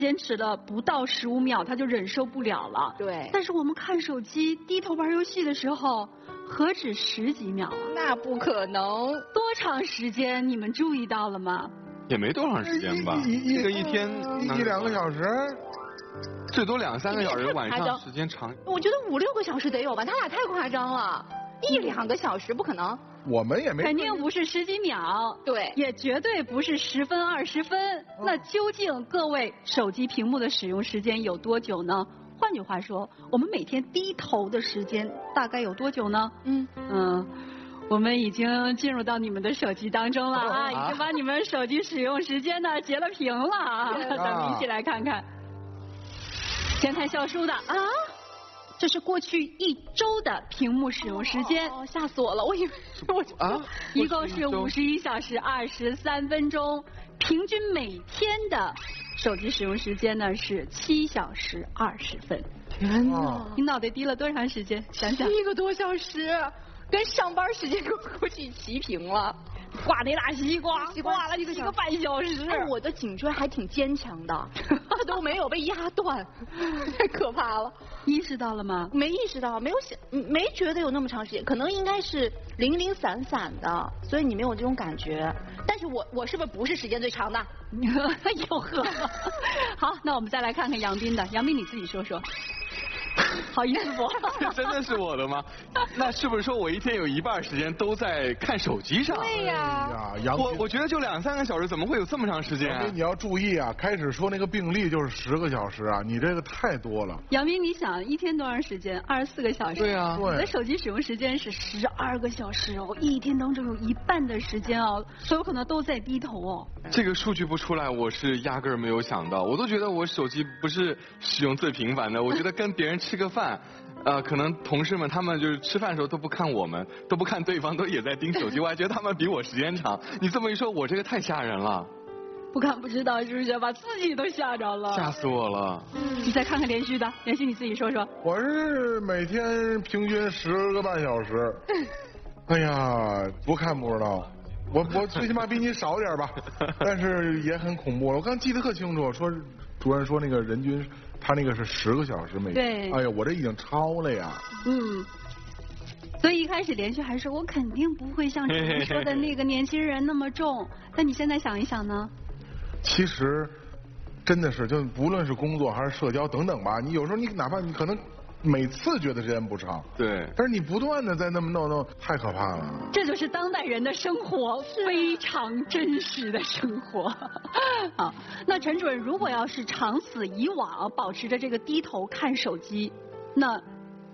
坚持了不到15秒，他就忍受不了了。 对。 但是我们看手机、低头玩游戏的时候，何止10几秒啊？ 那不可能。 多长时间？你们注意到了吗？ 也没多长时间吧，这个一天 1、2个小时， 最多2、3个小时，晚上时间长。 我觉得5、6个小时得有吧，他俩太夸张了，1、2个小时不可能。 我们也没肯定不是10几秒， 对， 也绝对不是10分、20分。那究竟各位手机屏幕的使用时间有多久呢？换句话说，我们每天低头的时间大概有多久呢？我们已经进入到你们的手机当中了啊，已经把你们手机使用时间呢截了屏了啊，咱们一起来看看。先看笑叔的啊。这是过去1周的屏幕使用时间。 哦，吓死我了！我以为一共是51小时23分钟，平均每天的手机使用时间呢是7小时20分。 天哪！ 你脑袋低了多长时间？想想 ，1个多小时，跟上班时间估计齐平了。 挂那大西瓜，挂了1个半小时。 我的颈椎还挺坚强的，它都没有被压断，太可怕了。 意识到了吗？ 没意识到，没觉得有那么长时间，可能应该是零零散散的，所以你没有这种感觉。但是我是不是时间最长的？ 哟呵。好，那我们再来看看杨斌的，杨斌你自己说说。好意思不？ 真的是我的吗？那是不是说我一天有1半时间都在看手机上？ 对呀。 我觉得就2、3个小时，怎么会有这么长时间啊？ 你要注意啊，开始说那个病例就是10个小时啊，你这个太多了。 杨斌，你想一天多长时间？24个小时。 对啊。 你的手机使用时间是12个小时哦，一天当中有1半的时间哦，所有可能都在低头哦。 这个数据不出来，我是压根儿没有想到。我都觉得我手机不是使用最频繁的，我觉得跟别人吃个饭，可能同事们他们就是吃饭的时候都不看我们，都不看对方，都也在盯手机，我还觉得他们比我时间长。你这么一说，我这个太吓人了。 不看不知道是不是把自己都吓着了？ 吓死我了。 你再看看连续的，连续你自己说说。 我是每天平均10个半小时。哎呀，不看不知道。我最起码比你少点吧，但是也很恐怖。我刚记得特清楚，说主任说那个人均他那个是10个小时每天。 对。 哎呀，我这已经超了呀。 所以一开始连续还说我肯定不会像主任说的那个年轻人那么重，但你现在想一想呢？ 其实真的是，就不论是工作还是社交等等吧，你有时候你哪怕你可能每次觉得时间不长， 对， 但是你不断的在那么弄，太可怕了。 这就是当代人的生活，非常真实的生活。好，那陈主任，如果要是长此以往保持着这个低头看手机，那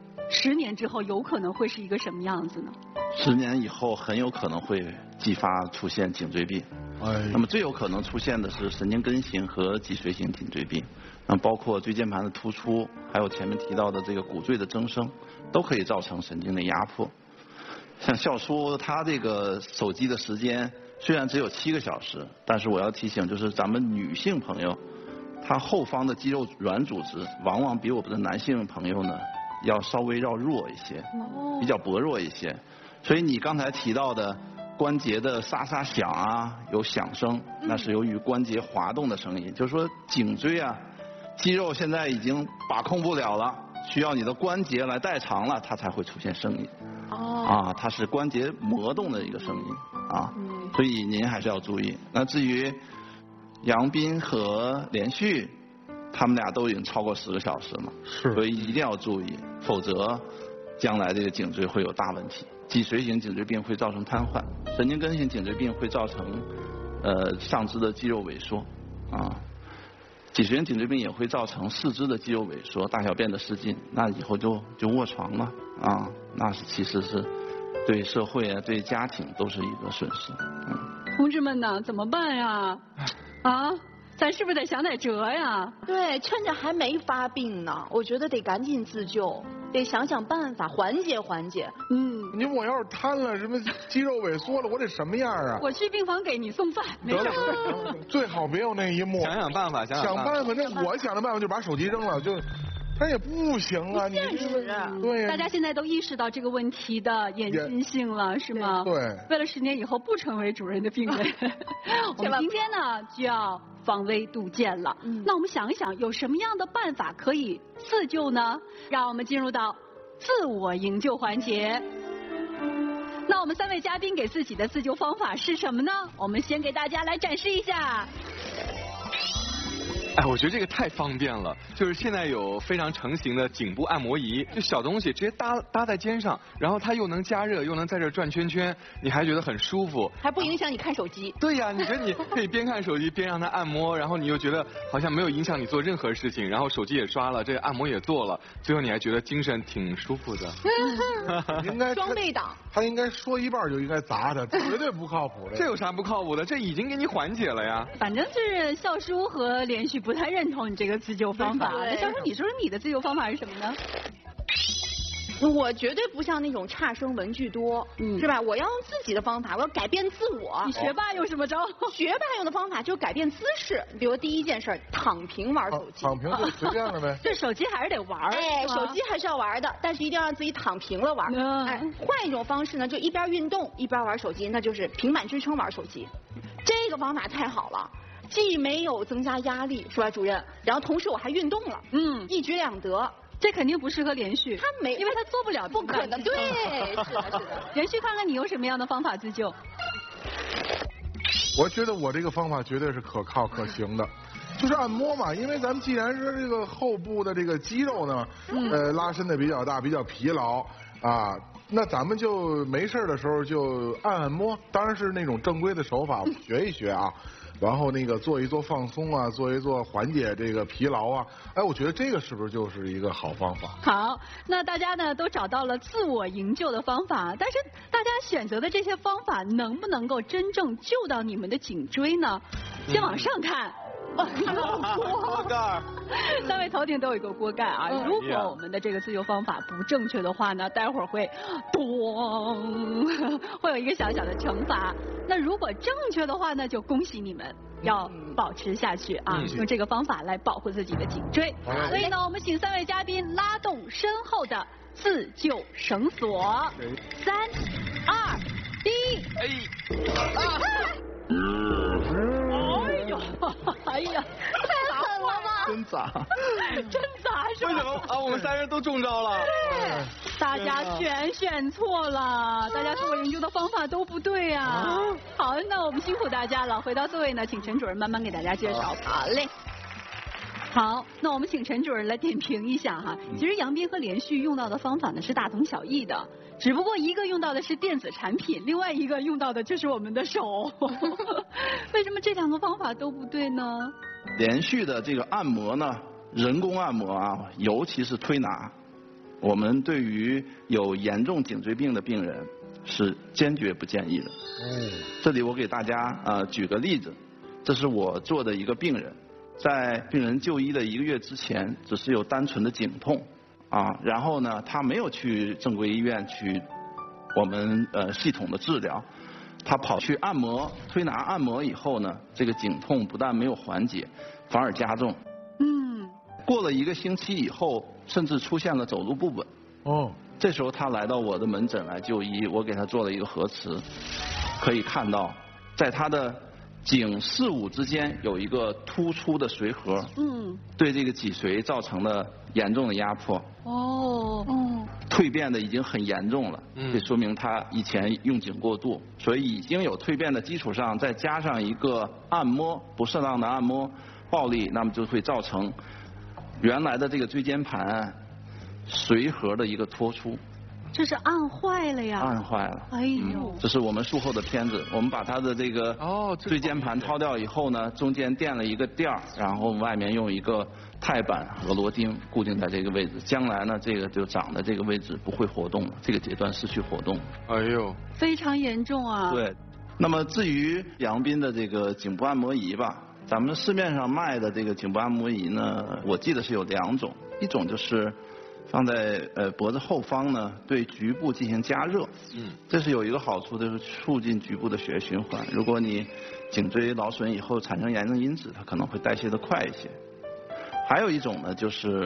10年之后有可能会是一个什么样子呢 ？10年以后很有可能会继发出现颈椎病。那么最有可能出现的是神经根型和脊髓型颈椎病，那包括椎间盘的突出，还有前面提到的这个骨赘的增生，都可以造成神经的压迫。像笑叔他这个手机的时间虽然只有7个小时，但是我要提醒，就是咱们女性朋友，她后方的肌肉软组织往往比我们的男性朋友呢要稍微要弱一些，比较薄弱一些。所以你刚才提到的关节的沙沙响啊，有响声，那是由于关节滑动的声音。就是说颈椎啊，肌肉现在已经把控不了了，需要你的关节来代偿了，它才会出现声音。它是关节磨动的一个声音啊，所以您还是要注意。那至于杨斌和连续，他们俩都已经超过10个小时了，所以一定要注意，否则将来这个颈椎会有大问题。脊髓型颈椎病会造成瘫痪，神经根型颈椎病会造成上肢的肌肉萎缩脊髓型颈椎病也会造成四肢的肌肉萎缩、大小便的失禁，那以后就卧床了那是其实是对社会啊、对家庭都是一个损失。 同志们呢，怎么办呀？咱是不是得想点辙呀？ 对，趁着还没发病呢，我觉得得赶紧自救，得想想办法缓解缓解。 你我要是瘫了，什么肌肉萎缩了，我得什么样啊？ 我去病房给你送饭，没事。 最好别有那一幕。 想办法， 想办法。那我想的办法就把手机扔了，就但也不行啊，你现实啊。 对呀。 大家现在都意识到这个问题的严峻性了，是吗？ 对。 为了10年以后不成为主任的病人，我们今天呢就要防微杜渐了。那我们想一想，有什么样的办法可以自救呢？让我们进入到自我营救环节。那我们3位嘉宾给自己的自救方法是什么呢？我们先给大家来展示一下。 哎，我觉得这个太方便了，就是现在有非常成型的颈部按摩仪，就小东西直接搭在肩上，然后它又能加热，又能在这转圈圈，你还觉得很舒服， 还不影响你看手机。 对呀，你觉得你可以边看手机边让它按摩，然后你又觉得好像没有影响你做任何事情，然后手机也刷了，这个按摩也做了，最后你还觉得精神挺舒服的。 应该双倍档。 他应该说一半就应该砸他，绝对不靠谱的。 这有啥不靠谱的？这已经给你缓解了呀。 反正是笑叔和连续不太认同你这个自救方法。那笑叔，你说说你的自救方法是什么呢？ 我绝对不像那种差生文具多，是吧？我要用自己的方法，我要改变自我。 你学霸用什么招？ 学霸用的方法就是改变姿势，比如第一件事，躺平玩手机。 躺平就随便了呗。 这手机还是得玩。 哎，手机还是要玩的，但是一定要让自己躺平了玩。哎，换一种方式呢，就一边运动一边玩手机，那就是平板支撑玩手机。这个方法太好了。既没有增加压力，是吧，主任？然后同时我还运动了，一举两得。 这肯定不适合连续， 他没， 因为他做不了， 不可能。对，是的。 连续，看看你有什么样的方法自救？ 我觉得我这个方法绝对是可靠可行的，就是按摩嘛。因为咱们既然是这个后部的这个肌肉呢，拉伸的比较大，比较疲劳啊。那咱们就没事的时候就按摩，当然是那种正规的手法，学一学啊。然后那个做一做放松啊，做一做缓解这个疲劳啊，哎，我觉得这个是不是就是一个好方法？ 好，那大家呢都找到了自我营救的方法，但是大家选择的这些方法能不能够真正救到你们的颈椎呢？先往上看。 锅盖 ，3位头顶都有一个锅盖啊。如果我们的这个自救方法不正确的话呢，待会儿会咚，会有一个小小的惩罚。那如果正确的话呢，就恭喜你们，要保持下去啊，用这个方法来保护自己的颈椎。所以呢，我们请3位嘉宾拉动身后的自救绳索。3、2、1，哎呀，太狠了吧！ 真砸， 真砸是吧？ 为什么啊？我们3人都中招了。 对，大家全选错了，大家自我营救的方法都不对啊。好，那我们辛苦大家了。回到座位呢，请陈主任慢慢给大家介绍。 好嘞。 好，那我们请陈主任来点评一下哈。其实杨斌和连续用到的方法呢是大同小异的，只不过一个用到的是电子产品，另外一个用到的就是我们的手。为什么这2个方法都不对呢？ 连续的这个按摩呢，人工按摩啊，尤其是推拿，我们对于有严重颈椎病的病人是坚决不建议的。这里我给大家举个例子，这是我做的一个病人。在病人就医的1个月之前，只是有单纯的颈痛啊，然后呢，他没有去正规医院去我们系统的治疗，他跑去按摩推拿按摩以后呢，这个颈痛不但没有缓解，反而加重。过了1个星期以后，甚至出现了走路不稳。这时候他来到我的门诊来就医，我给他做了一个核磁，可以看到在他的颈四五之间有一个突出的髓核，对这个脊髓造成了严重的压迫。蜕变的已经很严重了，这说明他以前用颈过度，所以已经有蜕变的基础上，再加上一个按摩不适当的按摩暴力，那么就会造成原来的这个椎间盘髓核的一个脱出。 这是按坏了呀！ 按坏了。 哎呦！ 这是我们术后的片子，我们把它的这个椎间盘掏掉以后呢，中间垫了一个垫儿，然后外面用一个钛板和螺钉固定在这个位置。将来呢，这个就长的这个位置不会活动了，这个阶段失去活动。 哎呦！ 非常严重啊！ 对。那么至于杨斌的这个颈部按摩仪吧，咱们市面上卖的这个颈部按摩仪呢，我记得是有2种，一种就是放在脖子后方呢，对局部进行加热。这是有一个好处，就是促进局部的血液循环。如果你颈椎劳损以后产生炎症因子，它可能会代谢的快一些。还有一种呢，就是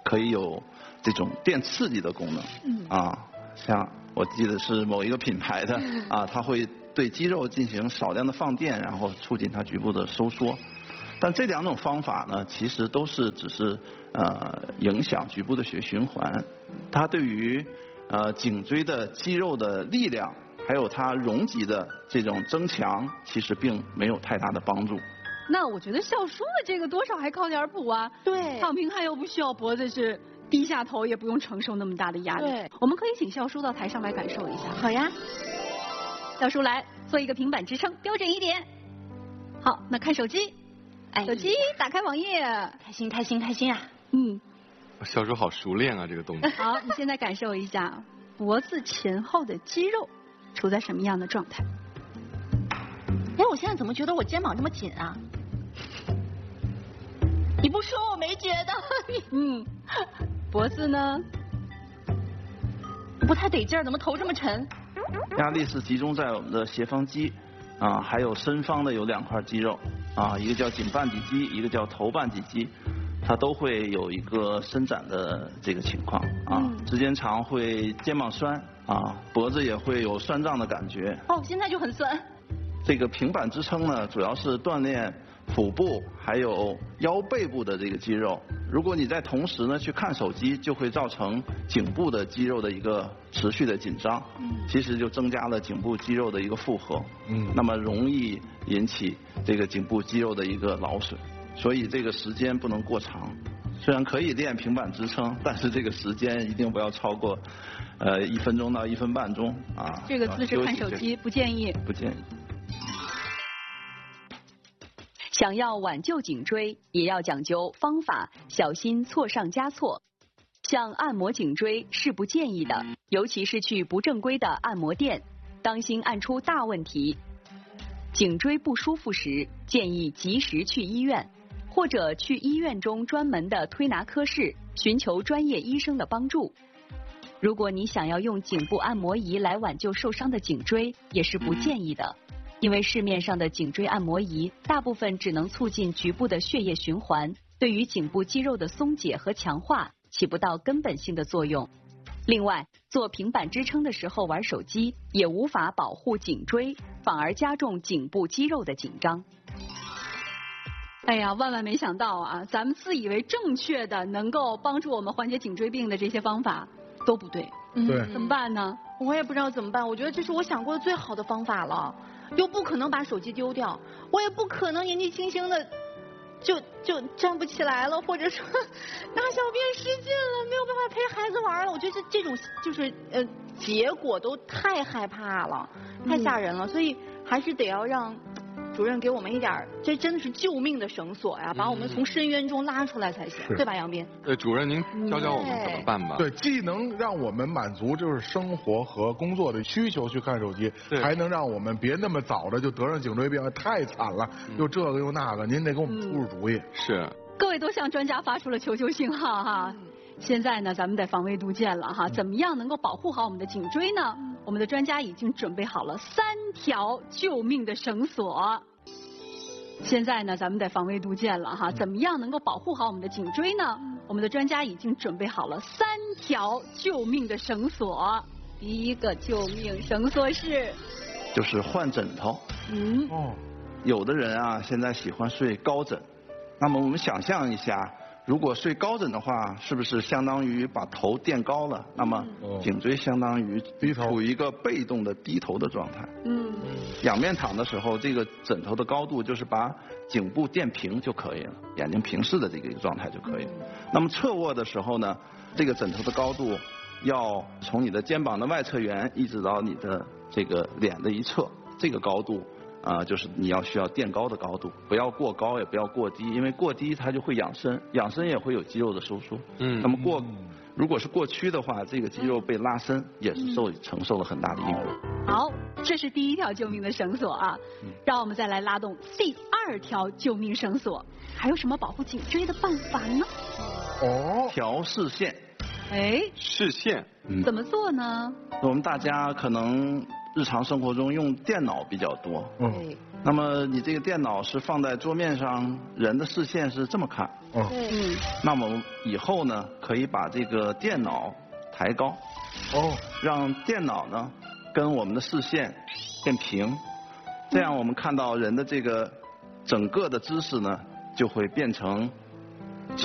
可以有这种电刺激的功能。像我记得是某一个品牌的它会对肌肉进行少量的放电，然后促进它局部的收缩。但这2种方法呢，其实都是只是影响局部的血液循环，它对于颈椎的肌肉的力量，还有它容积的这种增强，其实并没有太大的帮助。 那我觉得笑叔的这个多少还靠点谱啊。 对， 躺平汉又不需要脖子是低下头，也不用承受那么大的压力。 对， 我们可以请笑叔到台上来感受一下。 好呀， 笑叔来做一个平板支撑，标准一点。好，那看手机，手机打开网页， 开心啊。 笑叔好熟练啊，这个动作。 好，你现在感受一下脖子前后的肌肉处在什么样的状态？ 哎，我现在怎么觉得我肩膀这么紧啊？你不说我没觉得。 脖子呢？ 不太得劲儿，怎么头这么沉？ 压力是集中在我们的斜方肌还有身方的有2块肌肉一个叫颈半底肌，一个叫头半底肌，它都会有一个伸展的这个情况时间长会肩膀酸脖子也会有酸胀的感觉。 现在就很酸。 这个平板支撑呢，主要是锻炼腹部还有腰背部的这个肌肉。如果你在同时呢去看手机，就会造成颈部的肌肉的一个持续的紧张，其实就增加了颈部肌肉的一个负荷，那么容易引起这个颈部肌肉的一个劳损，所以这个时间不能过长。虽然可以练平板支撑，但是这个时间一定不要超过1分钟到1分半钟这个姿势看手机不建议。 不建议。 想要挽救颈椎，也要讲究方法，小心错上加错。像按摩颈椎是不建议的，尤其是去不正规的按摩店，当心按出大问题。颈椎不舒服时，建议及时去医院，或者去医院中专门的推拿科室，寻求专业医生的帮助。如果你想要用颈部按摩仪来挽救受伤的颈椎，也是不建议的。因为市面上的颈椎按摩仪大部分只能促进局部的血液循环，对于颈部肌肉的松解和强化起不到根本性的作用。另外，做平板支撑的时候玩手机也无法保护颈椎，反而加重颈部肌肉的紧张。 哎呀，万万没想到啊，咱们自以为正确的能够帮助我们缓解颈椎病的这些方法都不对。 对， 怎么办呢？ 我也不知道怎么办，我觉得这是我想过的最好的方法了。又不可能把手机丢掉，我也不可能年纪轻轻的就站不起来了，或者说大小便失禁了，没有办法陪孩子玩了。我觉得这种就是结果都太害怕了，太吓人了，所以还是得要让主任给我们一点，这真的是救命的绳索呀，把我们从深渊中拉出来才行，对吧，杨斌？ 对，主任您教教我们怎么办吧。 对，既能让我们满足就是生活和工作的需求去看手机，还能让我们别那么早的就得上颈椎病，太惨了，又这个又那个，您得给我们出出主意。 是。 各位都向专家发出了求救信号哈。现在呢，咱们得防微杜渐了哈。怎么样能够保护好我们的颈椎呢？我们的专家已经准备好了3条救命的绳索。现在呢，咱们得防微杜渐了哈。怎么样能够保护好我们的颈椎呢？我们的专家已经准备好了3条救命的绳索。第一个救命绳索是， 就是换枕头。有的人啊，现在喜欢睡高枕。那么我们想象一下，如果睡高枕的话，是不是相当于把头垫高了？那么颈椎相当于处于一个被动的低头的状态。仰面躺的时候，这个枕头的高度就是把颈部垫平就可以了，眼睛平视的这个一个状态就可以了。那么侧卧的时候呢，这个枕头的高度要从你的肩膀的外侧缘一直到你的这个脸的一侧，这个高度就是你要需要垫高的高度，不要过高也不要过低，因为过低它就会养生，养生也会有肌肉的收缩。那么如果是过屈的话，这个肌肉被拉伸也是承受了很大的因果。 好，这是第1条救命的绳索啊。让我们再来拉动第2条救命绳索。还有什么保护颈椎的办法呢？ 调视线。 视线。 怎么做呢？ 我们大家可能日常生活中用电脑比较多， 那么你这个电脑是放在桌面上，人的视线是这么看。 对。 那么以后呢，可以把这个电脑抬高。让电脑呢跟我们的视线变平，这样我们看到人的这个整个的姿势呢就会变成